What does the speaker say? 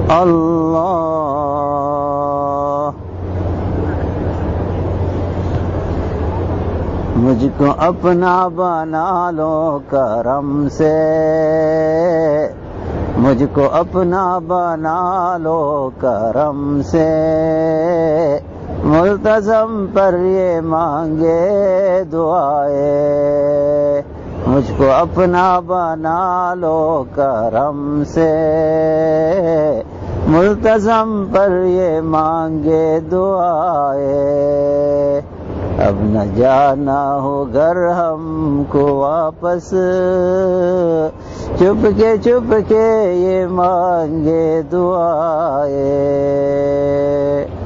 अल्लाह मुझको अपना बना लो करम से, मुझको अपना बना लो करम से, मुल्तज़म पर ये मांगे दुआएं। मुझको अपना बना लो करम से, मुल्तज़म पर ये मांगे दुआएं। अब न जाना हो घर हमको वापस, चुप के ये मांगे दुआएं।